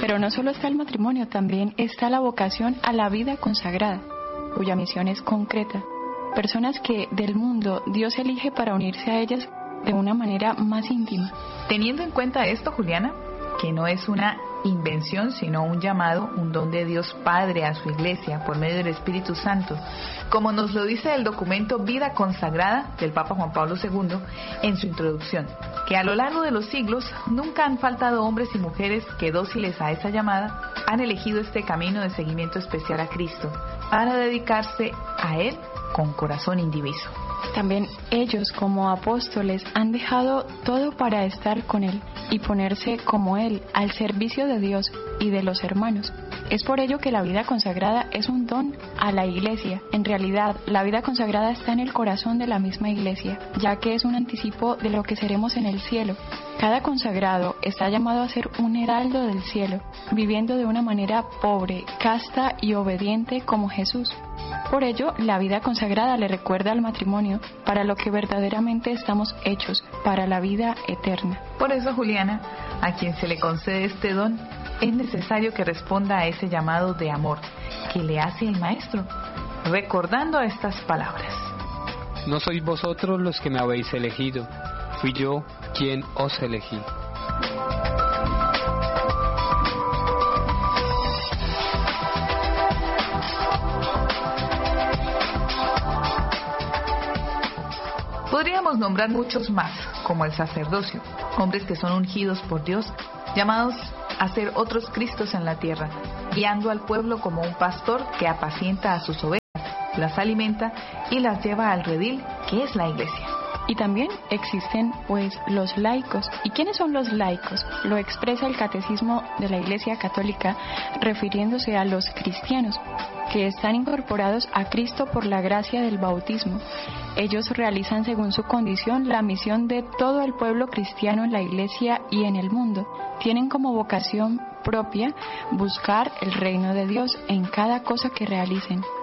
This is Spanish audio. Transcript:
Pero no solo está el matrimonio, también está la vocación a la vida consagrada, cuya misión es concreta. Personas que del mundo Dios elige para unirse a ellas de una manera más íntima. Teniendo en cuenta esto, Juliana, que no es una invención, sino un llamado, un don de Dios Padre a su Iglesia por medio del Espíritu Santo, como nos lo dice el documento Vida Consagrada del Papa Juan Pablo II en su introducción, que a lo largo de los siglos nunca han faltado hombres y mujeres que, dóciles a esa llamada, han elegido este camino de seguimiento especial a Cristo para dedicarse a Él con corazón indiviso. También ellos, como apóstoles, han dejado todo para estar con Él y ponerse como Él al servicio de Dios y de los hermanos. Es por ello que la vida consagrada es un don a la Iglesia. En realidad, la vida consagrada está en el corazón de la misma Iglesia, ya que es un anticipo de lo que seremos en el cielo. Cada consagrado está llamado a ser un heraldo del cielo, viviendo de una manera pobre, casta y obediente como Jesús. Por ello, la vida consagrada le recuerda al matrimonio para lo que verdaderamente estamos hechos, para la vida eterna. Por eso, Juliana, a quien se le concede este don, es necesario que responda a ese llamado de amor que le hace el Maestro, recordando estas palabras. No sois vosotros los que me habéis elegido, fui yo quien os elegí. Podríamos nombrar muchos más, como el sacerdocio, hombres que son ungidos por Dios, llamados a ser otros Cristos en la tierra, guiando al pueblo como un pastor que apacienta a sus ovejas, las alimenta y las lleva al redil, que es la Iglesia. Y también existen, los laicos. ¿Y quiénes son los laicos? Lo expresa el Catecismo de la Iglesia Católica, refiriéndose a los cristianos, que están incorporados a Cristo por la gracia del bautismo. Ellos realizan según su condición la misión de todo el pueblo cristiano en la Iglesia y en el mundo. Tienen como vocación propia buscar el reino de Dios en cada cosa que realicen.